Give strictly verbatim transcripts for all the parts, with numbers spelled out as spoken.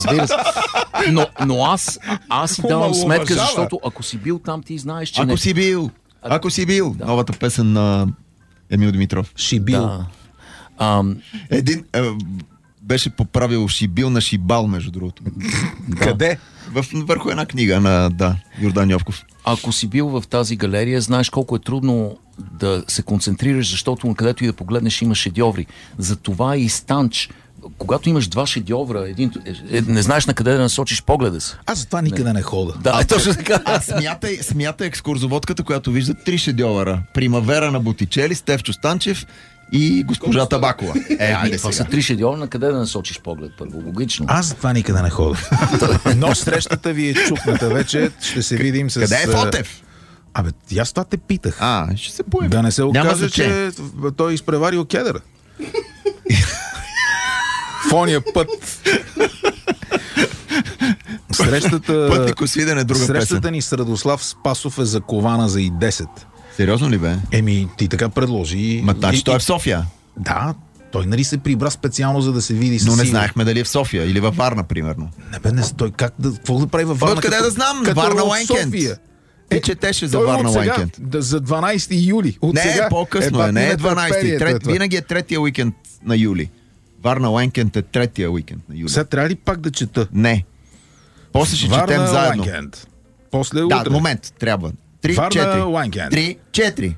Но, но аз, аз си давам сметка, защото ако си бил там, ти знаеш, че Ако не... си бил, ако си бил, Да. новата песен на Емил Димитров. Шибил. Да. Ам, Един е, беше поправил Шибил на Шибал, между другото. Къде? В, върху една книга на да, Йордан Йовков. ако си бил в тази галерия, знаеш колко е трудно да се концентрираш, защото където и да погледнеш има шедьоври. Затова и Станч, когато имаш два шедьовра, един, е, не знаеш на къде да насочиш погледа си. Аз затова никъде не, не хода. Да, е точно така. А смятай, смятай екскурзоводката, която вижда три шедьовъра. Примавера на Ботичели, Стефчо Станчев и госпожа Табакова. Е, айде Това са сега. три шедьовра, на къде да насочиш поглед първо. Логично. Аз затова никъде не хода. Но срещата ви е чукната вече. Ще се видим с... Къде е Фотев? Абе, и аз това те питах. А, ще се появи. Да не се Няма окаже, значение. че той изпреварил кедъра. В ония път. Срещата... Пътнико свиден е друга Срещата песен. ни с Радослав Спасов е закована за и десет. Сериозно ли бе? Еми, ти така предложи. Ма значи И- той е в София. Да, той нали се прибра специално, за да се види с Но не Сиво. знаехме дали е в София или във Варна, примерно. Не бе, не, той как да... Какво да прави във Варна? Откъде като- да знам? като Варна от Уайкенд. София. Ти четеше за Той Варна от сега, Уайкенд. да, за дванайсети юли. От Не, сега, по-късно е, не е дванайсети. Трет, Трет, винаги е третия уикенд на юли. Варна Уайкенд е третия уикенд на юли. Сега трябва ли пак да чета? Не. После ще четем Варна заедно. Уайкенд. После Да, утре. момент, трябва. Три, Варна четири. Уайкенд. Три, четири.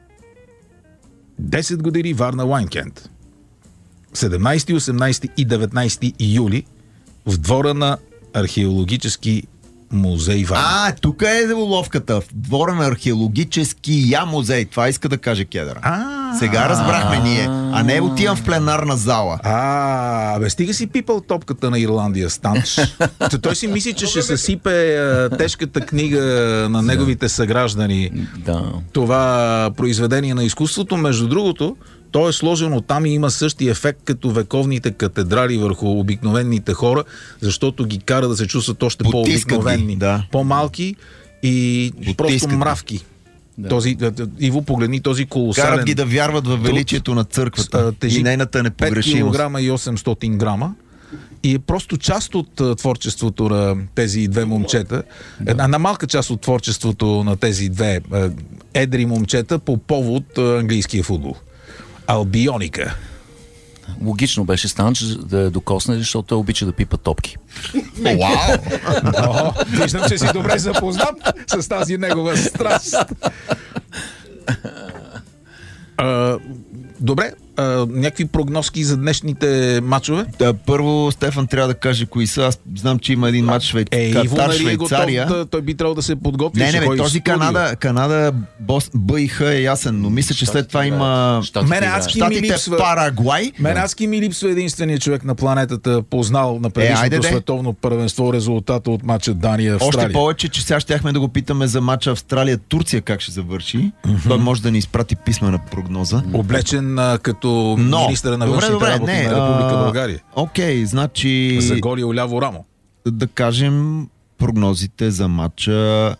десет години Варна Уайкенд. седемнайсети, осемнайсети и деветнайсети юли в двора на археологически музей Варна. А, тук е уловката. В двора на археологическия музей. Това иска да каже Кедъра. А, Сега разбрахме ние, а не отивам в пленарна зала. А, бе, стига си пипал топката на Ирландия, Станч. Т- Той си мисли, че ще съсипе а, тежката книга на неговите съграждани. Да. Това произведение на изкуството, между другото, то е сложено там и има същия ефект като вековните катедрали върху обикновените хора, защото ги кара да се чувстват още Потискат ги, по-обикновени, да. по-малки и Потискат просто ги. мравки. Този, Иво, погледни този колосален... Карат ги да вярват в величието на църквата а, тежи и нейната пет непогрешимост. килограма и осемстотин грама и е просто част от а, творчеството на тези две момчета. Една, една малка част от творчеството на тези две а, едри момчета по повод а, английския футбол. Албионика. Логично беше Станч да я докосне, защото той обича да пипа топки. Вау! О, виждам, че си добре запознат с тази негова страст. А, добре, а, някакви прогнозки за днешните матчове? Да, първо Стефан трябва да каже кои са. Аз знам, че има един матч Швейц... Е, Иво Катар, нали е готов Швейцария. да, той би трябвало да се подготви. Не, ще не, ходи бе, в този студио. Канада, Канада, Бос, БИХ е ясен, но мисля, че след това има Щатите Мене играят. адски ми Щатите, липсва. Парагвай. Мен адски ми липсва единствения човек на планетата, познал на предишното Е, айде де. световно първенство резултата от матча Дания-Австралия. Още повече, че сега щяхме да го питаме за матча Австралия-Турция как ще завърши. Mm-hmm. Той може да ни изпрати писмена прогноза. Облечен а, като Но, министъра на добре, външните добре, работи не, на Република а, България. Окей, значи За голи оляво рамо. да кажем прогнозите за матча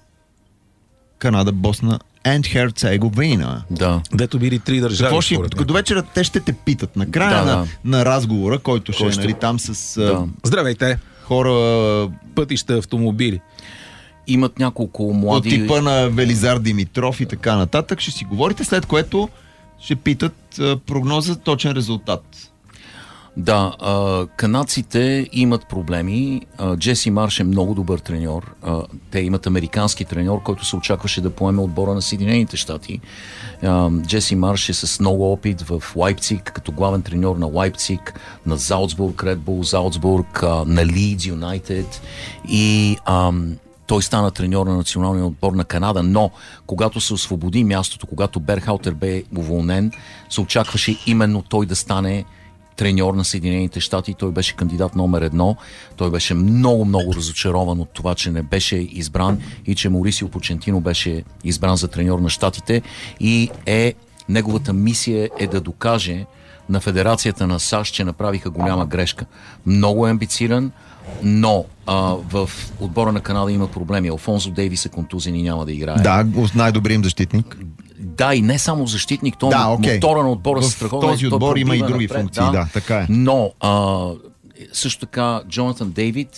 Канада-Босна and Herzegovina. Да. Дето били три държави. Какво ще, според мен. до вечера те ще те питат. Накрая Да, на, да. на разговора, който ще е Кой ще- нали, там с а, Да. Здравейте, хора пътища, автомобили. Имат няколко от млади... типа на Велизар Димитров и така нататък. Ще си говорите, след което ще питат а, прогноза, точен резултат. Да, а, канадците имат проблеми. А, Джеси Марш е много добър треньор. А, те имат американски треньор, който се очакваше да поеме отбора на Съединените щати. А, Джеси Марш е с много опит в Лайпциг, като главен треньор на Лайпциг, на Залцбург, Ред Бул Залцбург, а, на Лидс Юнайтед и... Ам, той стана треньор на националния отбор на Канада, но когато се освободи мястото, когато Берхаутер бе уволнен, се очакваше именно той да стане треньор на Съединените щати. Той беше кандидат номер едно. Той беше много, много разочарован от това, че не беше избран и че Маурисио Почентино беше избран за треньор на щатите и е, неговата мисия е да докаже на Федерацията на САЩ, че направиха голяма грешка. Много е амбициран, но а, в отбора на Канада има проблеми. Алфонсо Дейвис е контузен и няма да играе. Да, най-добрият защитник. Да, и не само защитник, то Да, да, окей. мотора на отбора В се страхован. този той отбор има и пробива други напред, функции, да, така е. Но а, също така Джонатан Дейвид